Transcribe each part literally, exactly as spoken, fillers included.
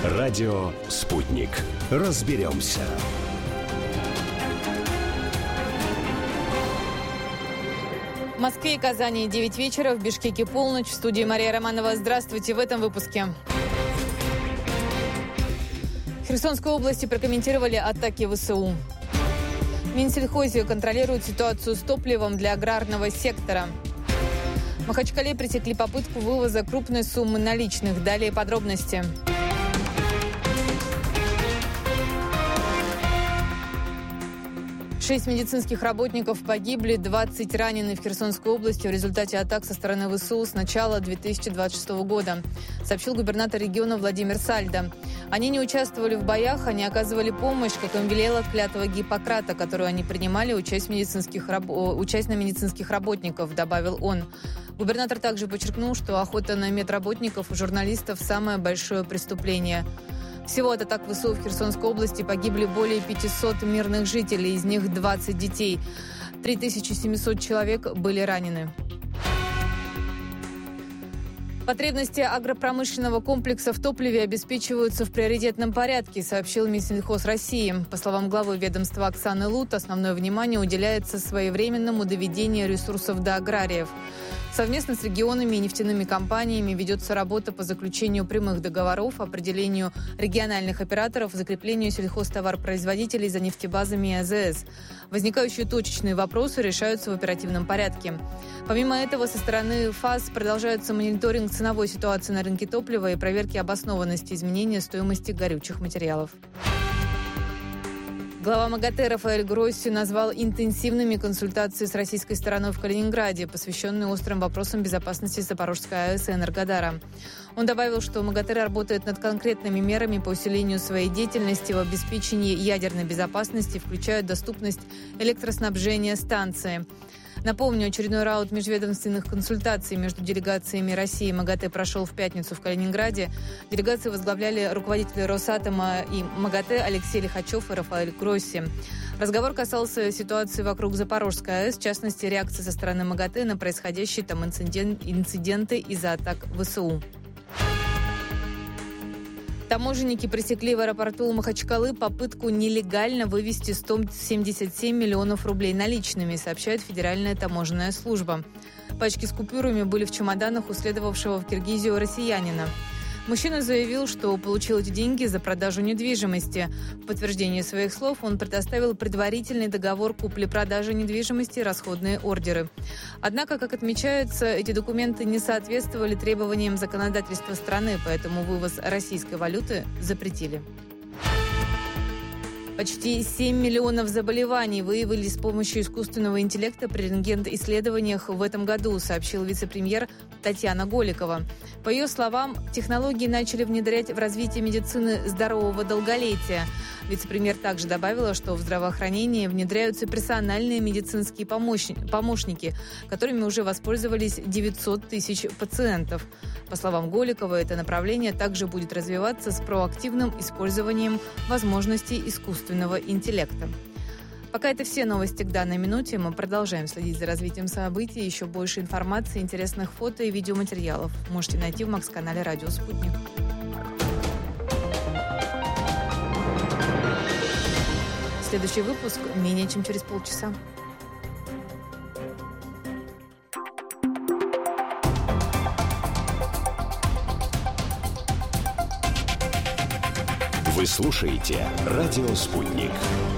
Радио «Спутник». Разберемся. В Москве и Казани девять вечера, в Бишкеке полночь. В студии Мария Романова. Здравствуйте в этом выпуске. В Херсонской области прокомментировали атаки ВСУ. В Минсельхозе контролируют ситуацию с топливом для аграрного сектора. В Махачкале пресекли попытку вывоза крупной суммы наличных. Далее подробности. Шесть медицинских работников погибли, двадцать ранены в Херсонской области в результате атак со стороны ВСУ с начала две тысячи двадцать шестого года, сообщил губернатор региона Владимир Сальдо. Они не участвовали в боях, они оказывали помощь, как им велела клятва Гиппократа, которую они принимали, участь, медицинских раб... участь на медицинских работников, добавил он. Губернатор также подчеркнул, что охота на медработников и журналистов – самое большое преступление. Всего от атак ВСУ в Херсонской области погибли более пятисот мирных жителей, из них двадцать детей. три тысячи семьсот человек были ранены. Потребности агропромышленного комплекса в топливе обеспечиваются в приоритетном порядке, сообщил Минсельхоз России. По словам главы ведомства Оксаны Лут, основное внимание уделяется своевременному доведению ресурсов до аграриев. Совместно с регионами и нефтяными компаниями ведется работа по заключению прямых договоров, определению региональных операторов, закреплению сельхозтоваропроизводителей за нефтебазами и А Зэ Эс. Возникающие точечные вопросы решаются в оперативном порядке. Помимо этого, со стороны ФАС продолжается мониторинг ценовой ситуации на рынке топлива и проверки обоснованности изменения стоимости горючих материалов. Глава МАГАТЭ Рафаэль Гросси назвал интенсивными консультации с российской стороной в Калининграде, посвященные острым вопросам безопасности Запорожской А Э С и Энергодара. Он добавил, что МАГАТЭ работает над конкретными мерами по усилению своей деятельности в обеспечении ядерной безопасности, включая доступность электроснабжения станции. Напомню, очередной раунд межведомственных консультаций между делегациями России и МАГАТЭ прошел в пятницу в Калининграде. Делегации возглавляли руководители Росатома и МАГАТЭ Алексей Лихачев и Рафаэль Гросси. Разговор касался ситуации вокруг Запорожской А Э С, в частности, реакции со стороны МАГАТЭ на происходящие там инцидент, инциденты из-за атак ВСУ. Таможенники пресекли в аэропорту Махачкалы попытку нелегально вывести сто семьдесят семь миллионов рублей наличными, сообщает Федеральная таможенная служба. Пачки с купюрами были в чемоданах у следовавшего в Киргизию россиянина. Мужчина заявил, что получил эти деньги за продажу недвижимости. В подтверждение своих слов он предоставил предварительный договор купли-продажи недвижимости и расходные ордеры. Однако, как отмечается, эти документы не соответствовали требованиям законодательства страны, поэтому вывоз российской валюты запретили. Почти семь миллионов заболеваний выявили с помощью искусственного интеллекта при рентген-исследованиях в этом году, сообщил вице-премьер Татьяна Голикова. По ее словам, технологии начали внедрять в развитие медицины здорового долголетия. Вице-премьер также добавила, что в здравоохранении внедряются персональные медицинские помощники, которыми уже воспользовались девятьсот тысяч пациентов. По словам Голиковой, это направление также будет развиваться с проактивным использованием возможностей искусственного интеллекта. Пока это все новости к данной минуте. Мы продолжаем следить за развитием событий. Еще больше информации, интересных фото и видеоматериалов можете найти в Макс-канале «Радио Спутник». Следующий выпуск менее чем через полчаса. Вы слушаете «Радио Спутник».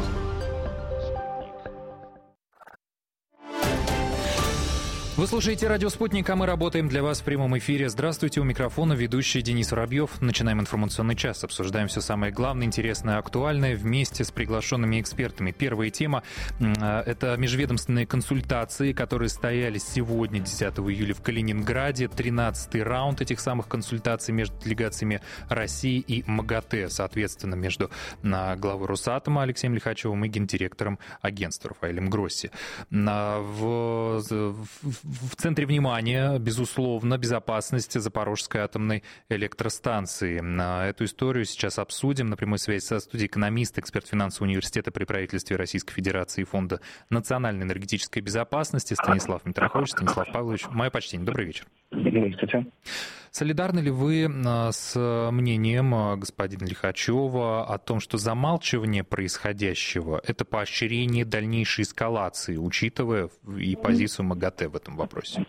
Вы слушаете «Радио Спутник», а мы работаем для вас в прямом эфире. Здравствуйте, у микрофона ведущий Денис Воробьев. Начинаем информационный час. Обсуждаем все самое главное, интересное, актуальное вместе с приглашенными экспертами. Первая тема – это межведомственные консультации, которые состоялись сегодня, десятого июля, в Калининграде. тринадцатый раунд этих самых консультаций между делегациями России и МАГАТЭ, соответственно, между главой Росатома Алексеем Лихачевым и гендиректором агентства Рафаэлем Гросси. В, в, В центре внимания, безусловно, безопасность Запорожской атомной электростанции. Эту историю сейчас обсудим. На прямой связи со студией экономист, эксперт финансового университета при правительстве Российской Федерации и Фонда национальной энергетической безопасности Станислав Митрохович. Станислав Павлович, мое почтение. Добрый вечер. Здравствуйте. Солидарны ли вы с мнением господина Лихачева о том, что замалчивание происходящего — это поощрение дальнейшей эскалации, учитывая и позицию МАГАТЭ в этом вопросе?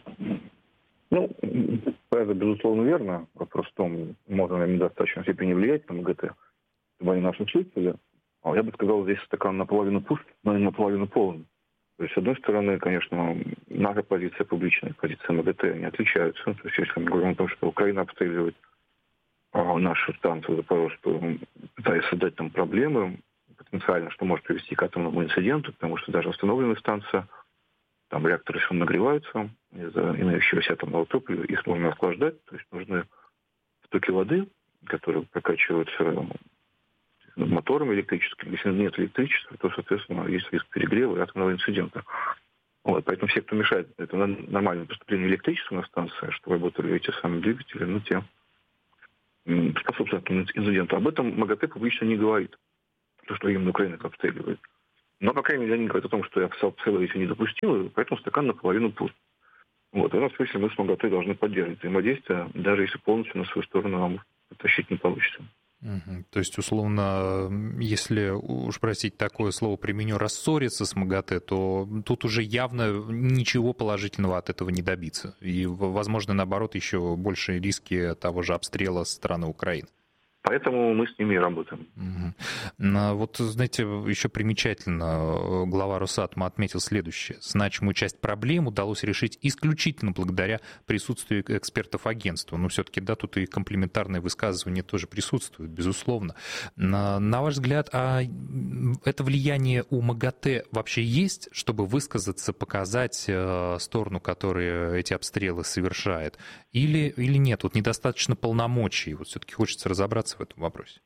Ну, это, безусловно, верно. Вопрос в том, можно ли в достаточной степени влиять на МАГАТЭ, чтобы они нас услышали. А я бы сказал, здесь стакан наполовину пуст, но не наполовину полон. То есть, с одной стороны, конечно, наша позиция публичная, позиция МАГАТЭ не отличаются. То есть, если мы говорим о том, что Украина обстреливает а, нашу станцию Запорожскую, пытаясь создать там проблемы, потенциально, что может привести к атомному инциденту, потому что даже восстановленная станция, там реакторы все нагреваются из-за имеющегося атомного топлива, их нужно охлаждать, то есть нужны стоки воды, которые прокачиваются мотором электрическим. Если нет электричества, то, соответственно, есть риск перегрева и атомного инцидента. Вот, поэтому все, кто мешает, это нормальное поступление электричества на станции, что работали эти самые двигатели, ну, те способствуют атомному инциденту. Об этом МАГАТЭ публично не говорит, то, что именно Украина это обстреливает. Но, по крайней мере, они говорят о том, что я обстрелы эти не допустил, и поэтому стакан наполовину пуст. Вот, в этом смысле мы с МАГАТЭ должны поддерживать взаимодействие, даже если полностью на свою сторону нам потащить не получится. Угу. То есть, условно, если, уж простите, такое слово применю, рассориться с МАГАТЭ, то тут уже явно ничего положительного от этого не добиться. И, возможно, наоборот, еще большие риски того же обстрела со стороны Украины. Поэтому мы с ними и работаем. Угу. Вот, знаете, еще примечательно, глава Росатома отметил следующее. Значимую часть проблем удалось решить исключительно благодаря присутствию экспертов агентства. Но все-таки, да, тут и комплиментарные высказывания тоже присутствуют, безусловно. На, на ваш взгляд, а это влияние у МАГАТЭ вообще есть, чтобы высказаться, показать э, сторону, которая эти обстрелы совершает? Или, или нет? Вот недостаточно полномочий. Вот все-таки хочется разобраться в этом вопросе.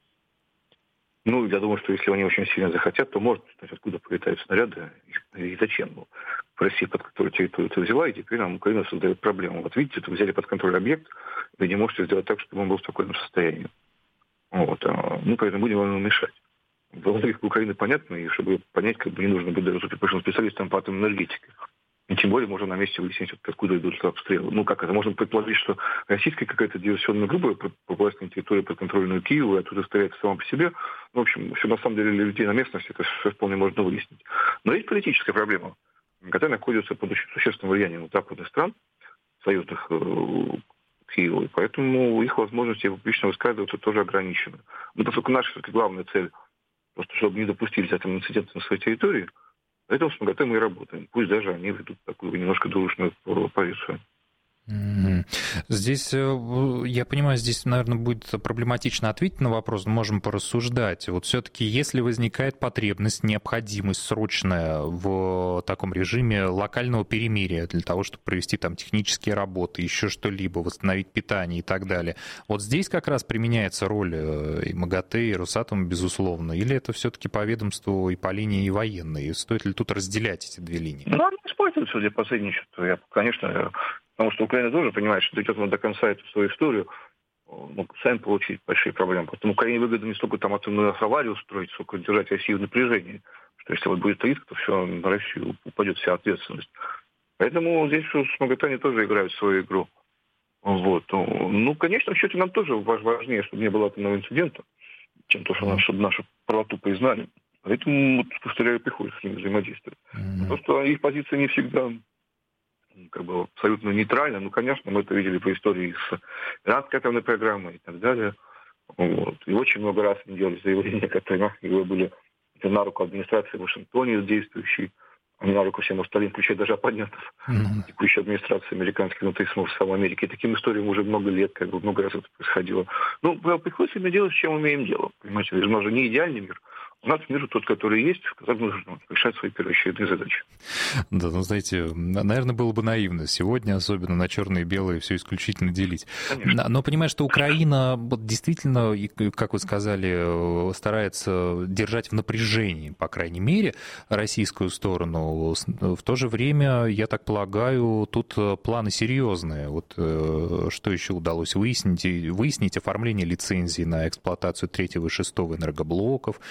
Ну, я думаю, что если они очень сильно захотят, то может, то есть, откуда прилетают снаряды и зачем. Ну, Россия под контроль территорию это взяла, и теперь нам Украина создает проблему. Вот видите, это взяли под контроль объект, вы не можете сделать так, чтобы он был в спокойном состоянии. Вот. Ну, поэтому будем ему мешать. Логика Украины понятна, и чтобы понять, как бы не нужно быть даже суперпрошенным специалистом по атомной энергетике. И тем более можно на месте выяснить, откуда идут обстрелы. Ну, как это? Можно предположить, что российская какая-то диверсионная группа попалась на территорию подконтрольную Киеву, и оттуда стреляет сама по себе. Ну, в общем, все на самом деле для людей на местности это все вполне можно выяснить. Но есть политическая проблема, которая находится под очень существенным влиянием западных стран, союзных к Киеву, и поэтому их возможности публично высказываться тоже ограничены. Но поскольку наша главная цель, просто чтобы не допустили атомного инцидента на своей территории, поэтому с МАГАТЭ мы и работаем. Пусть даже они ведут такую немножко двурушную позицию. Здесь, я понимаю, здесь, наверное, будет проблематично ответить на вопрос, можем порассуждать. Вот все-таки, если возникает потребность, необходимость срочная в таком режиме локального перемирия для того, чтобы провести там технические работы, еще что-либо, восстановить питание и так далее, вот здесь как раз применяется роль и МАГАТЭ, и Росатома, безусловно, или это все-таки по ведомству и по линии военной? И стоит ли тут разделять эти две линии? Ну, они используются для посредничества. Я, конечно... Потому что Украина тоже понимает, что дойдет до конца эту свою историю, ну, сами получить большие проблемы. Поэтому Украине выгодно не столько там атомную аварию устроить, сколько держать Россию в напряжении. Что если вот будет риск, то все, на Россию упадет вся ответственность. Поэтому здесь с МАГАТЭ они тоже играют свою игру. Вот. Ну, конечно, в счете нам тоже важнее, чтобы не было атомного инцидента, чем то, что, чтобы нашу правоту признали. Поэтому, вот, повторяю, приходится с ними взаимодействовать. Mm-hmm. Просто их позиция не всегда... как бы абсолютно нейтрально. Ну, конечно, мы это видели по истории с иранской атомной программой и так далее. Вот. И очень много раз они делали заявления, которые были на руку администрации в Вашингтоне действующей, а не на руку всем остальным, включая даже оппонентов mm-hmm. текущей администрации американской внутри самой Америки. И таким историям уже много лет, как бы много раз это происходило. Ну, приходится иметь дело, с чем имеем дело. Понимаете, у нас же не идеальный мир. У нас мир тот, который есть, в котором нужно решать свои первоочередные задачи. Да, ну, знаете, наверное, было бы наивно сегодня, особенно на черное и белое, все исключительно делить. Конечно. Но понимаешь, что Украина вот, действительно, как вы сказали, старается держать в напряжении, по крайней мере, российскую сторону. В то же время, я так полагаю, тут планы серьезные. Вот что еще удалось выяснить? Выяснить оформление лицензии на эксплуатацию третьего и шестого энергоблоков. Ну, то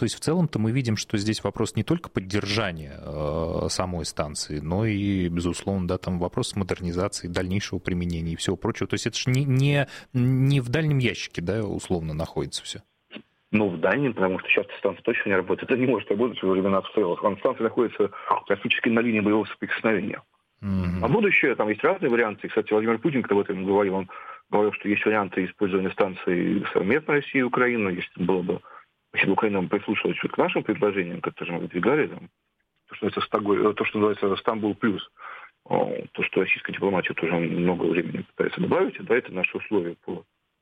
есть в целом-то мы видим, что здесь вопрос не только поддержания э, самой станции, но и, безусловно, да, там вопрос модернизации, дальнейшего применения и всего прочего. То есть это же не, не, не в дальнем ящике, да, условно находится все. Ну, в дальнем, потому что сейчас станция точно не работает. Это не может работать во времена обстрелов. Станция находится практически на линии боевого соприкосновения. Mm-hmm. А будущее, там есть разные варианты. Кстати, Владимир Путин, когда об этом говорил, он говорил, что есть варианты использования станции совместно России и Украины, если было бы, если бы Украина прислушалась к нашим предложениям, которые мы выдвигали, там, то, что называется, Стокгольм, то, что называется Стамбул плюс, то, что российская дипломатия тоже много времени пытается добавить, да, это наши условия по,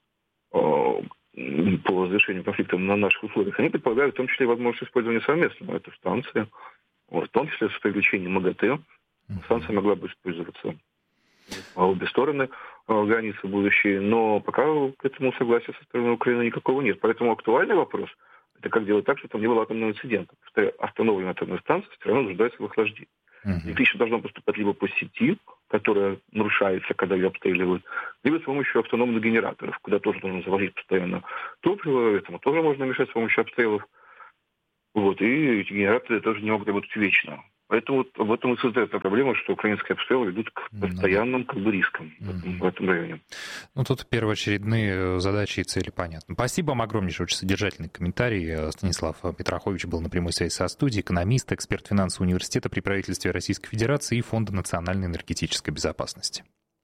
по разрешению конфликта на наших условиях. Они предполагают в том числе возможность использования совместного этой станции, в том числе с привлечением МАГАТЭ. Станция могла бы использоваться по обе стороны границы будущие, но пока к этому согласия со стороны Украины никакого нет. Поэтому актуальный вопрос – это как делать так, чтобы там не было атомного инцидента. Потому что остановленная атомная станция все равно нуждается в охлаждении. Uh-huh. Электричество должно поступать либо по сети, которая нарушается, когда ее обстреливают, либо с помощью автономных генераторов, куда тоже нужно завозить постоянно топливо, этому тоже можно мешать с помощью обстрелов. Вот, и эти генераторы тоже не могут работать вечно. Поэтому вот в этом и создается проблема, что украинские обстрелы ведут к постоянным как бы, рискам mm-hmm. в, этом, в этом районе. Ну, тут первоочередные задачи и цели понятны. Спасибо вам огромнейшее, очень содержательный комментарий. Станислав Петрохович был на прямой связи со студией, экономист, эксперт финансового университета при правительстве Российской Федерации и Фонда национальной энергетической безопасности.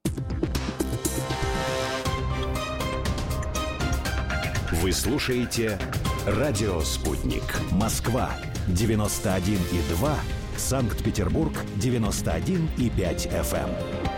Вы слушаете «Радио Спутник». Москва девяносто один и два, Санкт-Петербург девяносто один и пять эф эм.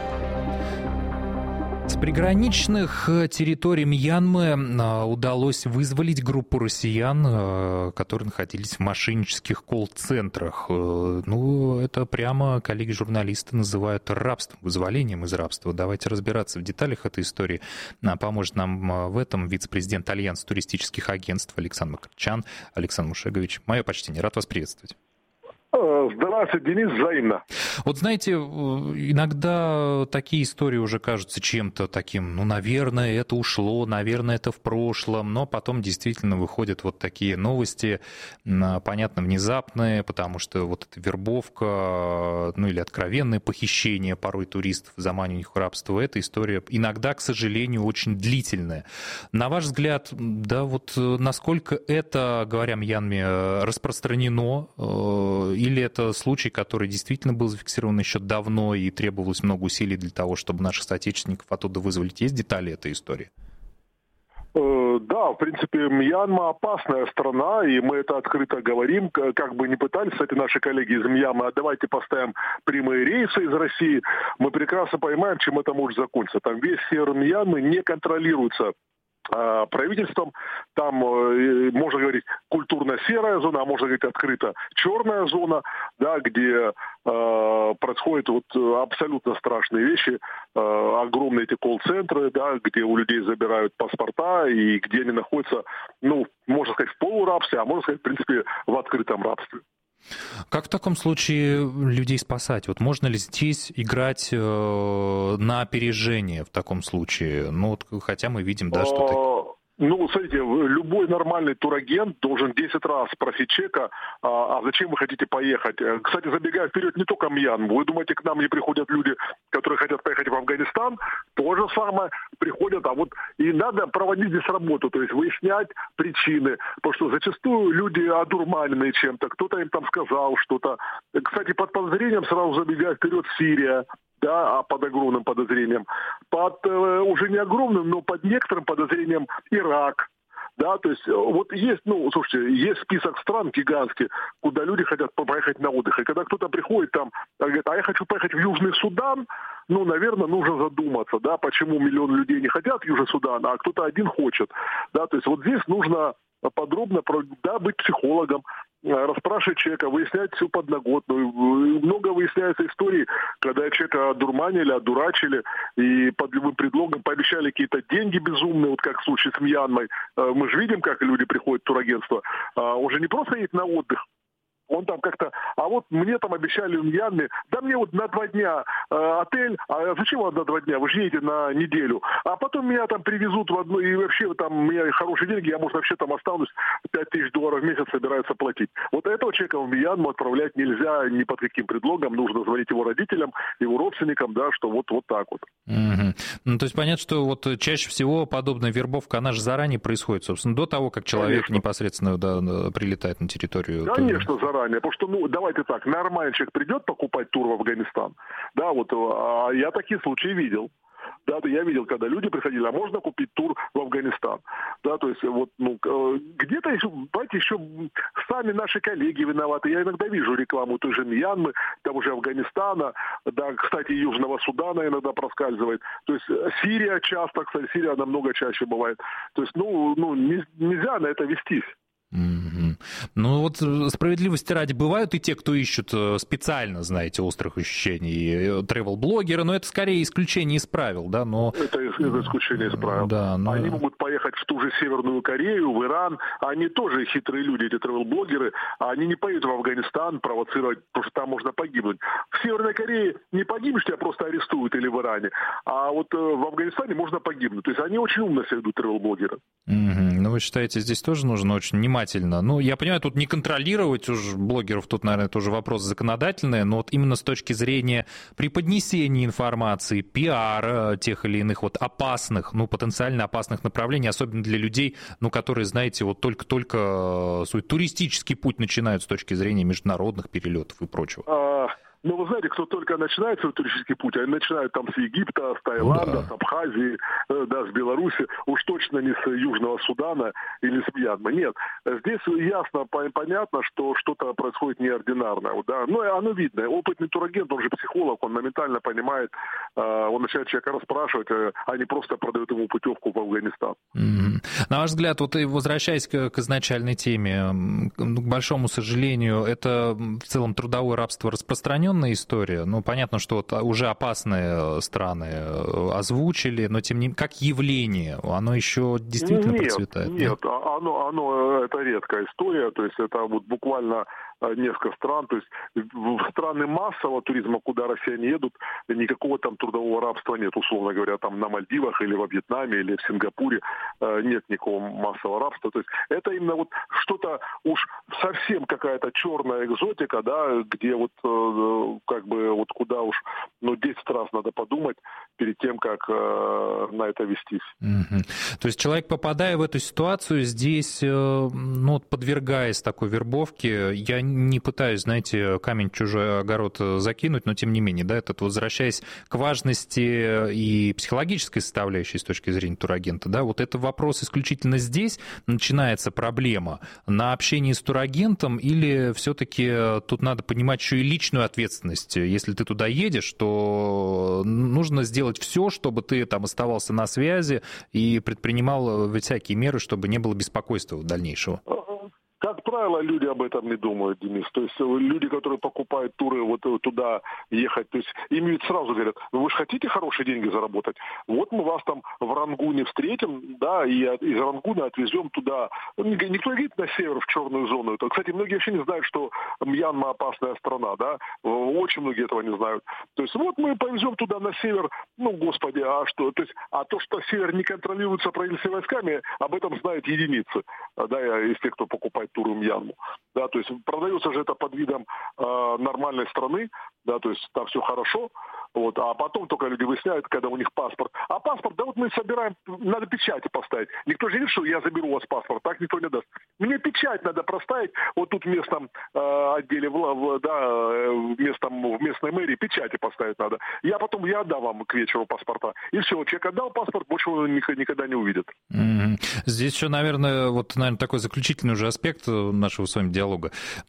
С приграничных территорий Мьянмы удалось вызволить группу россиян, которые находились в мошеннических колл-центрах. Ну, это прямо коллеги-журналисты называют рабством, вызволением из рабства. Давайте разбираться в деталях этой истории. Поможет нам в этом вице-президент Альянса туристических агентств Александр Макарчан. Александр Мушегович, мое почтение, рад вас приветствовать. Здравствуйте, Денис, взаимно. Вот знаете, иногда такие истории уже кажутся чем-то таким, ну, наверное, это ушло, наверное, это в прошлом, но потом действительно выходят вот такие новости, понятно, внезапные, потому что вот эта вербовка, ну, или откровенное похищение порой туристов, заманивание их в рабство, эта история иногда, к сожалению, очень длительная. На ваш взгляд, да, вот насколько это, говоря Мьянме, распространено, или это случай, который действительно был зафиксирован еще давно и требовалось много усилий для того, чтобы наших соотечественников оттуда вызволить? Есть детали этой истории? Да, в принципе, Мьянма опасная страна, и мы это открыто говорим, как бы ни пытались, кстати, наши коллеги из Мьянмы, а давайте поставим прямые рейсы из России, мы прекрасно понимаем, чем это может закончиться. Там весь север Мьянмы не контролируется правительством, там, можно говорить, культурно-серая зона, а можно говорить открыто черная зона, да, где э, происходят вот абсолютно страшные вещи, э, огромные эти колл-центры, да, где у людей забирают паспорта и где они находятся, ну, можно сказать, в полурабстве, а можно сказать, в принципе, в открытом рабстве. Как в таком случае людей спасать? Вот можно ли здесь играть э, на опережение в таком случае? Ну, вот, хотя мы видим, да, что... Ну, смотрите, любой нормальный турагент должен десять раз спросить человека, а, а зачем вы хотите поехать. Кстати, забегая вперед, не только Мьянму. Вы думаете, к нам не приходят люди, которые хотят поехать в Афганистан? То же самое приходят. А вот и надо проводить здесь работу, то есть выяснять причины. Потому что зачастую люди одурманены чем-то. Кто-то им там сказал что-то. Кстати, под подозрением, сразу забегая вперед, Сирия. Да, а под огромным подозрением. Под э, уже не огромным, но под некоторым подозрением Ирак. Да, то есть вот есть, ну, слушайте, есть список стран гигантский, куда люди хотят поехать на отдых. И когда кто-то приходит там, говорит, а я хочу поехать в Южный Судан, ну, наверное, нужно задуматься, да, почему миллион людей не хотят в Южный Судан, а кто-то один хочет. Да, то есть вот здесь нужно подробно, да, быть психологом, расспрашивать человека, выяснять всю подноготную. Много выясняется историй, когда человека одурманили, одурачили и под любым предлогом пообещали какие-то деньги безумные, вот как в случае с Мьянмой. Мы же видим, как люди приходят в турагентство. Уже не просто едут на отдых, Он там как-то, а вот мне там обещали в Мьянме, да мне вот на два дня э, отель, а зачем вам на два дня, вы же едете на неделю, а потом меня там привезут в одну, и вообще там у меня хорошие деньги, я, может, вообще там останусь, пять тысяч долларов в месяц собираются платить. Вот этого человека в Мьянму отправлять нельзя ни под каким предлогом, нужно звонить его родителям, его родственникам, да, что вот, вот так вот. Угу. Ну, то есть понятно, что вот чаще всего подобная вербовка, она же заранее происходит, собственно, до того, как человек Конечно. непосредственно да, прилетает на территорию. Конечно, заранее. Потому что, ну, давайте так, нормальный человек придет покупать тур в Афганистан. Да, вот, а я такие случаи видел. Да, я видел, когда люди приходили, а можно купить тур в Афганистан. Да, то есть, вот, ну, где-то еще, знаете, еще сами наши коллеги виноваты. Я иногда вижу рекламу той же Мьянмы, того же Афганистана, да, кстати, Южного Судана иногда проскальзывает. То есть, Сирия часто, кстати, Сирия намного чаще бывает. То есть, ну, ну не, нельзя на это вестись. Mm-hmm. Ну вот справедливости ради, бывают и те, кто ищут специально, знаете, острых ощущений, travel-блогеры, но это скорее исключение из правил, да, но... Это, это исключение из правил. Да, но... Они могут поехать в ту же Северную Корею, в Иран, они тоже хитрые люди, эти travel-блогеры, они не поедут в Афганистан провоцировать, потому что там можно погибнуть. В Северной Корее не погибнешь, тебя просто арестуют, или в Иране, а вот в Афганистане можно погибнуть. То есть они очень умно себя ведут, travel-блогеры. Mm-hmm. Ну вы считаете, здесь тоже нужно очень внимательно? Ну, я понимаю, тут не контролировать уж блогеров, тут, наверное, тоже вопрос законодательный, но вот именно с точки зрения преподнесения информации, пиара тех или иных вот опасных, ну, потенциально опасных направлений, особенно для людей, ну, которые, знаете, вот только-только свой туристический путь начинают с точки зрения международных перелетов и прочего. Ну, вы знаете, кто только начинает свой туристический путь, они начинают там с Египта, с Таиланда, да. с Абхазии, да, с Беларуси, уж точно не с Южного Судана или с Мьянмы. Нет, здесь ясно, понятно, что что-то происходит неординарное. Да. Ну, оно видно. Опытный турагент, он же психолог, он моментально понимает, он начинает человека расспрашивать, а не просто продает ему путевку в Афганистан. Mm-hmm. На ваш взгляд, вот и возвращаясь к, к изначальной теме, к большому сожалению, это в целом трудовое рабство распространено история. Ну, понятно, что вот уже опасные страны озвучили, но тем не менее, как явление, оно еще действительно нет, процветает? Нет, нет, оно, оно, это редкая история, то есть это вот буквально несколько стран, то есть в страны массового туризма, куда россияне едут, никакого там трудового рабства нет, условно говоря, там на Мальдивах или во Вьетнаме или в Сингапуре нет никакого массового рабства, то есть это именно вот что-то уж совсем какая-то черная экзотика, да, где вот как бы вот куда уж, ну, десять раз надо подумать перед тем, как э, на это вестись. Mm-hmm. То есть человек, попадая в эту ситуацию, здесь, э, ну, подвергаясь такой вербовке, я не пытаюсь, знаете, камень в чужой огород закинуть, но тем не менее, да, этот, возвращаясь к важности и психологической составляющей с точки зрения турагента, да, вот это вопрос исключительно здесь начинается проблема на общении с турагентом, или все-таки тут надо понимать еще и личную ответственность. Если ты туда едешь, то нужно сделать все, чтобы ты там оставался на связи и предпринимал всякие меры, чтобы не было беспокойства дальнейшего. Как правило, люди об этом не думают, Денис. То есть люди, которые покупают туры вот туда ехать, то есть им ведь сразу говорят, вы же хотите хорошие деньги заработать? Вот мы вас там в Рангуне встретим, да, и из Рангуна отвезем туда. Никто не говорит на север, в черную зону. Кстати, многие вообще не знают, что Мьянма опасная страна, да. Очень многие этого не знают. То есть вот мы повезем туда на север, ну, господи, а что? То есть, а то, что север не контролируется правительственными войсками, об этом знают единицы, да, из тех, кто покупает туры в Мьянму. Да, то есть продается же это под видом э, нормальной страны, да, то есть там все хорошо, вот, а потом только люди выясняют, когда у них паспорт. А паспорт, да вот мы собираем, надо печати поставить. Никто же не решил, я заберу у вас паспорт, так никто не даст. Мне печать надо проставить, вот тут в местном э, отделе, в, в, да, в, местном, в местной мэрии печати поставить надо. Я потом, я отдам вам к вечеру паспорта. И все, человек отдал паспорт, больше его никогда не увидит. Mm-hmm. Здесь еще, наверное, вот, наверное, такой заключительный уже аспект нашего с вами диалога.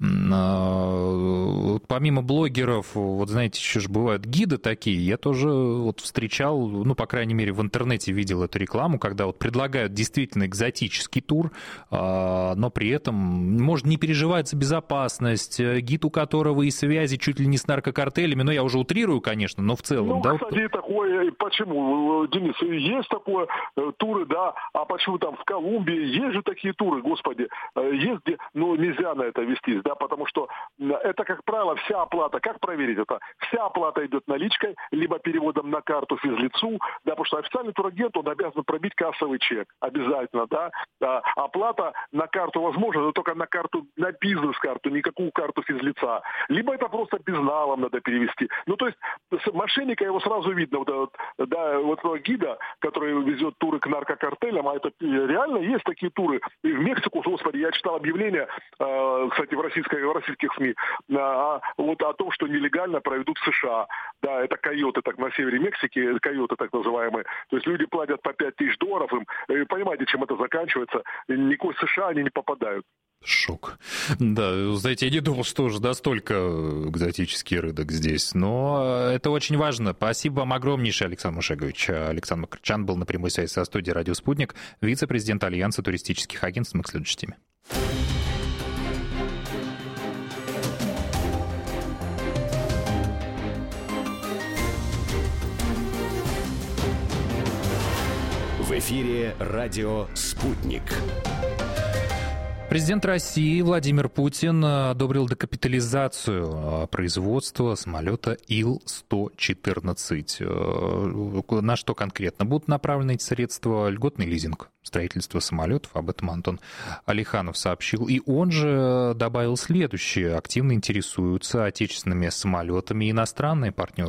Помимо блогеров, вот знаете, еще же бывают гиды такие. Я тоже вот встречал, ну, по крайней мере, в интернете видел эту рекламу, когда вот предлагают действительно экзотический тур, но при этом может не переживать за безопасность, гид, у которого и связи чуть ли не с наркокартелями, ну, я уже утрирую, конечно, но в целом. Ну, да, кстати, вот... такое, почему, Денис, есть такое, туры, да, а почему там в Колумбии, есть же такие туры, господи, есть где, ну, ну, нельзя на это вестись, да, потому что это, как правило, вся оплата, как проверить это? Вся оплата идет наличкой, либо переводом на карту физлицу, да, потому что официальный турагент, он обязан пробить кассовый чек, обязательно, да, а, оплата на карту возможна, но только на карту, на бизнес-карту, никакую карту физлица, либо это просто безналом надо перевести. Ну, то есть, с мошенника его сразу видно, вот, этот, да, вот этого гида, который везет туры к наркокартелям, а это реально есть такие туры, и в Мексику, господи, я читал объявления, э, кстати, в, российской, в российских СМИ, э, вот о том, что нелегально проведут в США. Да, это койоты, так, на севере Мексики, койоты так называемые. То есть люди платят по пять тысяч долларов им, и понимаете, чем это заканчивается, никакой США они не попадают. Шок. Да, знаете, я не думал, что уже настолько экзотический рынок здесь, но это очень важно. Спасибо вам огромнейшее, Александр Мушегович. Александр Макарчан был на прямой связи со студией «Радио Спутник», вице-президент Альянса туристических агентств. Мы к следующей теме. В эфире «Радио Спутник». Президент России Владимир Путин одобрил декапитализацию производства самолета Ил сто четырнадцать. На что конкретно будут направлены эти средства? Льготный лизинг, строительство самолетов. Об этом Антон Алиханов сообщил. И он же добавил следующее. Активно интересуются отечественными самолетами иностранные партнеры.